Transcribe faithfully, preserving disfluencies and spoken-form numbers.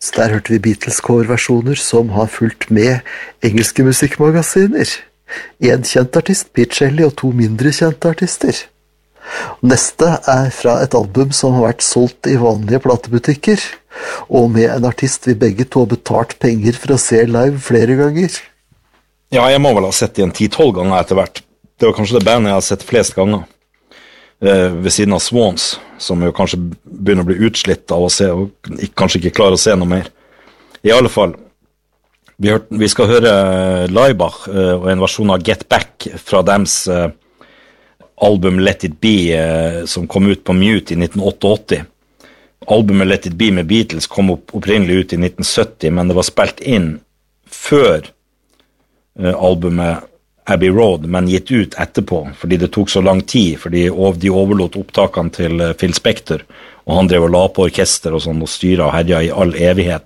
Så der hørte vi Beatles-coverversjoner som har fulgt med engelske musikkmagasiner. En kjent artist, Pete Shelley, og to mindre kjente artister. Neste er fra et album som har vært solgt i vanlige platebutikker, og med en artist vi begge to har betalt penger for å se live flere ganger. Ja, jeg må vel ha sett det en ti-tolv ganger etter hvert. Det var kanskje det bandet jeg har sett flest ganger. Eh, ved siden av Swans, som jo kanskje begynner å bli utslitt av å se, og kanskje ikke klarer å se noe mer. I alle fall, vi, hør, vi skal høre Laibach eh, og en versjon av Get Back fra dems eh, album Let It Be, eh, som kom ut på Mute i nitten åttiåtte. Albumet Let It Be med Beatles kom opp, opprinnelig ut i nitten sytti, men det var spilt inn før albumet Abbey Road, men gitt ut etterpå, fordi det tok så lang tid, fordi de overlot opptakene til Phil Spector, og han drev og la på orkester og sånn, og styret og herja i all evighet.